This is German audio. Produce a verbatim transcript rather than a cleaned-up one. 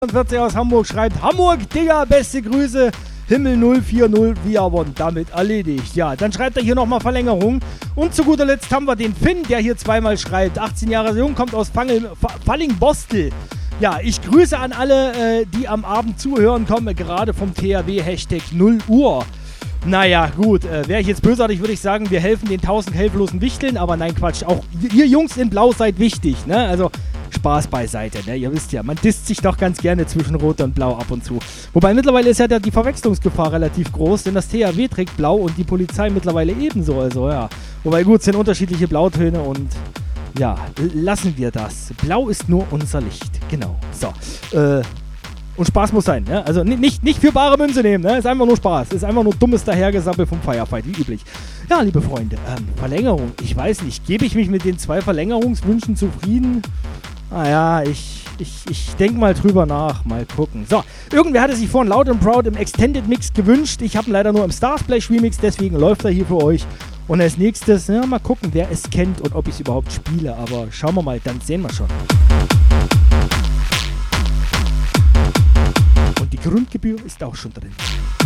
vierzig aus Hamburg schreibt, Hamburg, Digga, beste Grüße, Himmel null vier null, wir won, damit erledigt. Ja, dann schreibt er hier nochmal Verlängerung. Und zu guter Letzt haben wir den Finn, der hier zweimal schreibt, achtzehn Jahre jung, kommt aus Falling-Bostel. Ja, ich grüße an alle, äh, die am Abend zuhören, kommen gerade vom T H W, Hashtag null Uhr. Naja, gut, äh, wäre ich jetzt bösartig, würde ich sagen, wir helfen den tausend helflosen Wichteln, aber nein, Quatsch, auch ihr Jungs in Blau seid wichtig, ne, also Spaß beiseite, ne, ihr wisst ja, man disst sich doch ganz gerne zwischen Rot und Blau ab und zu. Wobei mittlerweile ist ja die Verwechslungsgefahr relativ groß, denn das T H W trägt Blau und die Polizei mittlerweile ebenso, also ja. Wobei gut, es sind unterschiedliche Blautöne und ja, lassen wir das. Blau ist nur unser Licht, genau, so, äh, und Spaß muss sein, ne? Also nicht, nicht für bare Münze nehmen, ne? Ist einfach nur Spaß. Ist einfach nur dummes Dahergesappel vom Firefight, wie üblich. Ja, liebe Freunde, ähm, Verlängerung. Ich weiß nicht, gebe ich mich mit den zwei Verlängerungswünschen zufrieden? Naja, ich, ich, ich denke mal drüber nach. Mal gucken. So, irgendwer hatte sich vorhin Loud and Proud im Extended Mix gewünscht. Ich habe ihn leider nur im Starsplash Remix, deswegen läuft er hier für euch. Und als nächstes, ja, mal gucken, wer es kennt und ob ich es überhaupt spiele. Aber schauen wir mal, dann sehen wir schon. Und die Grundgebühr ist auch schon drin.